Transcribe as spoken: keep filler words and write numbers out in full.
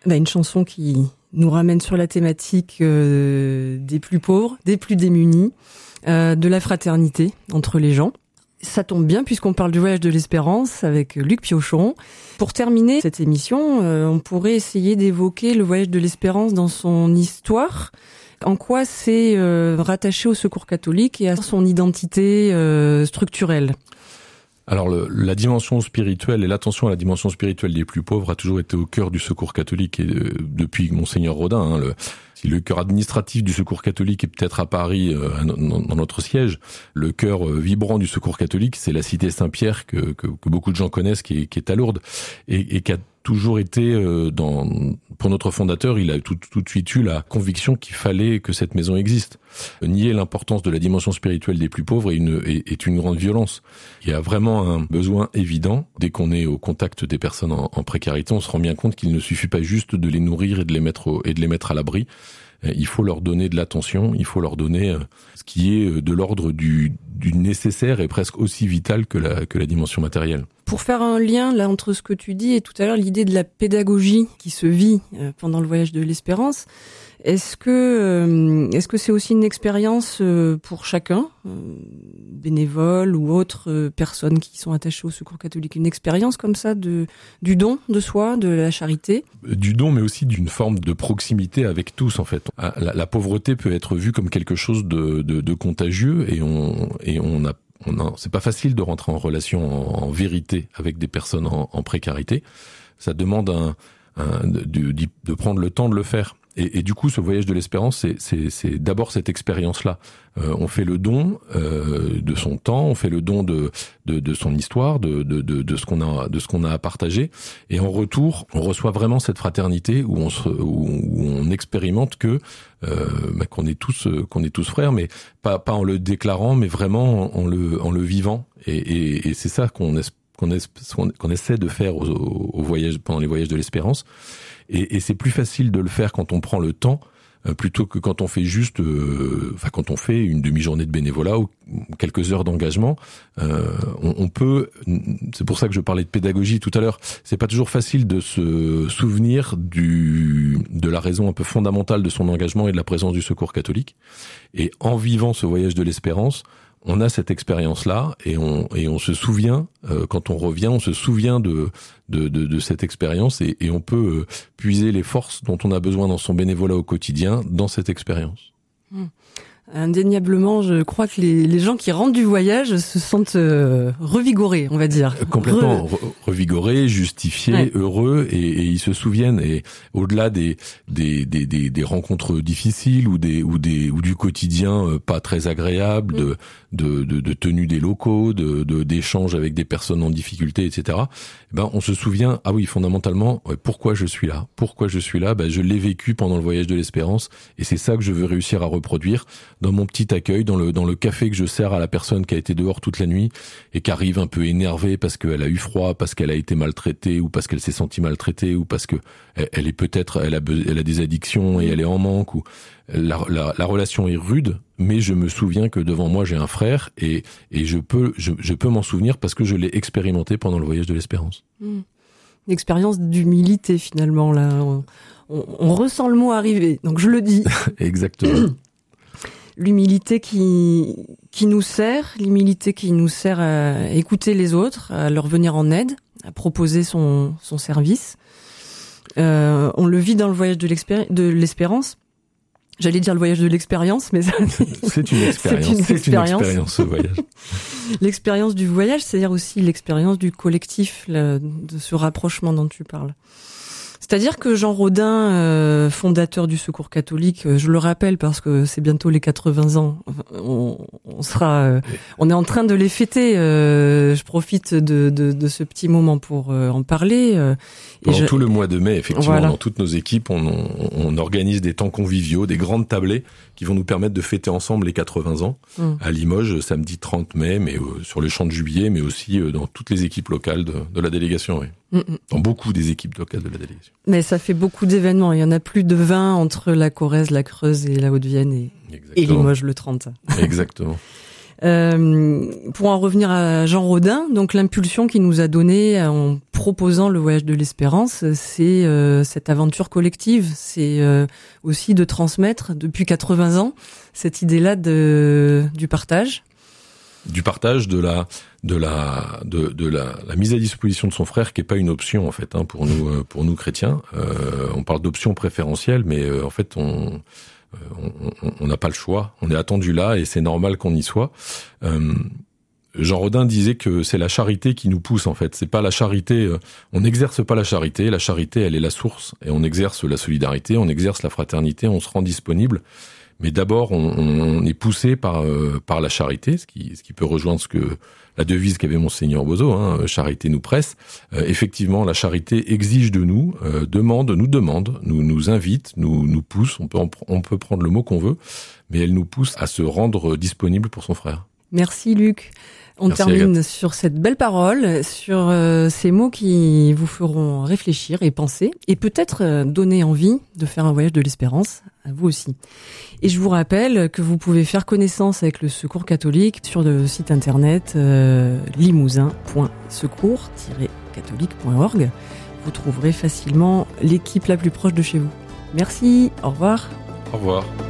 Bah, une chanson qui nous ramène sur la thématique euh, des plus pauvres, des plus démunis, euh, de la fraternité entre les gens. Ça tombe bien puisqu'on parle du voyage de l'espérance avec Luc Piochon. Pour terminer cette émission, euh, on pourrait essayer d'évoquer le voyage de l'espérance dans son histoire. En quoi c'est euh, rattaché au Secours catholique et à son identité euh, structurelle ? Alors le, la dimension spirituelle et l'attention à la dimension spirituelle des plus pauvres a toujours été au cœur du Secours catholique et euh, depuis Monseigneur Rodin. Hein, le, si le cœur administratif du Secours catholique est peut-être à Paris, euh, dans, dans notre siège, le cœur euh, vibrant du Secours catholique, c'est la cité Saint-Pierre que, que, que beaucoup de gens connaissent, qui est, qui est à Lourdes et, et qui a toujours été euh, dans pour notre fondateur, il a tout, tout de suite eu la conviction qu'il fallait que cette maison existe. Nier l'importance de la dimension spirituelle des plus pauvres est une, est, est une grande violence. Il y a vraiment un besoin évident. Dès qu'on est au contact des personnes en, en précarité, on se rend bien compte qu'il ne suffit pas juste de les nourrir et de les mettre au, et de les mettre à l'abri. Il faut leur donner de l'attention, il faut leur donner ce qui est de l'ordre du, du nécessaire et presque aussi vital que la, que la dimension matérielle. Pour faire un lien là entre ce que tu dis et tout à l'heure l'idée de la pédagogie qui se vit pendant le voyage de l'espérance, est-ce que euh, est-ce que c'est aussi une expérience euh, pour chacun, euh, bénévole ou autres euh, personnes qui sont attachées au Secours catholique, une expérience comme ça de du don de soi, de la charité ? Du don, mais aussi d'une forme de proximité avec tous en fait. La, la pauvreté peut être vue comme quelque chose de, de, de contagieux et on et on a On a, c'est pas facile de rentrer en relation en, en vérité avec des personnes en, en précarité. Ça demande un, un, de, de, de prendre le temps de le faire. Et, et du coup, ce voyage de l'espérance, c'est, c'est, c'est d'abord cette expérience-là. Euh, on fait le don euh, de son temps, on fait le don de, de, de son histoire, de, de, de, de ce qu'on a, de ce qu'on a à partager. Et en retour, on reçoit vraiment cette fraternité où on se, où, où on expérimente que euh, bah, qu'on est tous, qu'on est tous frères, mais pas, pas en le déclarant, mais vraiment en, en le, en le vivant. Et, et, et c'est ça qu'on espère. Qu'on, es, qu'on essaie de faire au, au voyage, pendant les voyages de l'espérance. Et, et c'est plus facile de le faire quand on prend le temps, euh, plutôt que quand on fait juste, euh, enfin quand on fait une demi-journée de bénévolat ou quelques heures d'engagement. Euh, on, on peut, c'est pour ça que je parlais de pédagogie tout à l'heure, c'est pas toujours facile de se souvenir du, de la raison un peu fondamentale de son engagement et de la présence du Secours catholique. Et en vivant ce voyage de l'espérance, on a cette expérience-là et on et on se souvient euh, quand on revient, on se souvient de de de, de cette expérience et, et on peut euh, puiser les forces dont on a besoin dans son bénévolat au quotidien dans cette expérience. Mmh. Indéniablement, je crois que les, les gens qui rentrent du voyage se sentent euh, revigorés, on va dire. Complètement Re... revigorés, justifiés, ouais. heureux, et, et ils se souviennent. Et au-delà des des, des des des rencontres difficiles ou des ou des ou du quotidien pas très agréable, mmh. de, de de de tenue des locaux, de de d'échanges avec des personnes en difficulté, et cetera. Ben on se souvient, ah oui, fondamentalement, ouais, pourquoi je suis là, pourquoi je suis là. Ben je l'ai vécu pendant le voyage de l'espérance, et c'est ça que je veux réussir à reproduire dans mon petit accueil, dans le dans le café que je sers à la personne qui a été dehors toute la nuit et qui arrive un peu énervée parce qu'elle a eu froid, parce qu'elle a été maltraitée ou parce qu'elle s'est sentie maltraitée ou parce que elle, elle est peut-être elle a elle a des addictions et elle est en manque ou la, la la relation est rude, mais je me souviens que devant moi j'ai un frère et et je peux je je peux m'en souvenir parce que je l'ai expérimenté pendant le voyage de l'espérance. Mmh. Une expérience d'humilité finalement là. On, on, on ressent le mot arriver, donc je le dis. Exactement. L'humilité qui qui nous sert, l'humilité qui nous sert à écouter les autres, à leur venir en aide, à proposer son son service. Euh, on le vit dans le voyage de, l'expéri- de l'espérance. J'allais dire le voyage de l'expérience, mais ça, c'est une expérience. C'est une, c'est expérience. une expérience ce voyage. L'expérience du voyage, c'est-à-dire aussi l'expérience du collectif, là, de ce rapprochement dont tu parles. C'est-à-dire que Jean Rodin, euh, fondateur du Secours catholique, euh, je le rappelle parce que c'est bientôt les quatre-vingts ans, on, on sera, euh, on est en train de les fêter. Euh, je profite de, de, de ce petit moment pour euh, en parler. Euh, Pendant et je... tout le mois de mai, effectivement, voilà. Dans toutes nos équipes, on, on, on organise des temps conviviaux, des grandes tablées qui vont nous permettre de fêter ensemble les quatre-vingts ans mmh. à Limoges, samedi trente mai, mais euh, sur le champ de Jubilé, mais aussi euh, dans toutes les équipes locales de, de la délégation. Oui. Mmh. Dans beaucoup des équipes locales de la délégation. Mais ça fait beaucoup d'événements. Il y en a plus de vingt entre la Corrèze, la Creuse et la Haute-Vienne et, et Limoges le trente. Exactement. Euh, pour en revenir à Jean Rodin, donc l'impulsion qu'il nous a donnée en proposant le voyage de l'espérance, c'est euh, cette aventure collective. C'est euh, aussi de transmettre depuis quatre-vingts ans cette idée-là de, du partage. Du partage, de la de la de, de la, la mise à disposition de son frère, qui est pas une option en fait hein, pour nous pour nous chrétiens. Euh, on parle d'option préférentielle, mais euh, en fait on on n'a pas le choix. On est attendu là et c'est normal qu'on y soit. Euh, Jean Rodin disait que c'est la charité qui nous pousse en fait. C'est pas la charité. Euh, on n'exerce pas la charité. La charité, elle est la source et on exerce la solidarité, on exerce la fraternité, on se rend disponible. Mais d'abord, on, on est poussé par euh, par la charité, ce qui ce qui peut rejoindre ce que la devise qu'avait Monseigneur Bozo, hein, charité nous presse. Euh, effectivement, la charité exige de nous, euh, demande, nous demande, nous nous invite, nous nous pousse. On peut on peut prendre le mot qu'on veut, mais elle nous pousse à se rendre disponible pour son frère. Merci Luc. On Merci termine Agathe. sur cette belle parole, sur euh, ces mots qui vous feront réfléchir et penser, et peut-être euh, donner envie de faire un voyage de l'espérance à vous aussi. Et je vous rappelle que vous pouvez faire connaissance avec le Secours catholique sur le site internet euh, limousin point secours tiret catholique point org. Vous trouverez facilement l'équipe la plus proche de chez vous. Merci, au revoir. Au revoir.